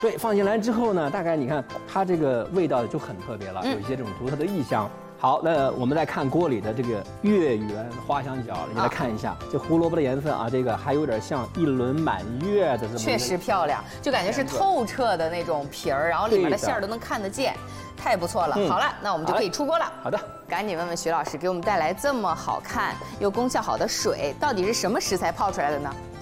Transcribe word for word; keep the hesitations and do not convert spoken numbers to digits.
对，放进来之后呢，大概你看它这个味道就很特别了，有一些这种独特的异香。好，那我们再看锅里的这个月圆花香饺，你来看一下，这胡萝卜的颜色啊，这个还有点像一轮满月的这么。 确实漂亮，就感觉是透彻的那种皮儿，然后里面的馅儿都能看得见，太不错了。好了，那我们就可以出锅了。 好的， 赶紧问问徐老师，给我们带来这么好看又功效好的水，到底是什么食材泡出来的呢？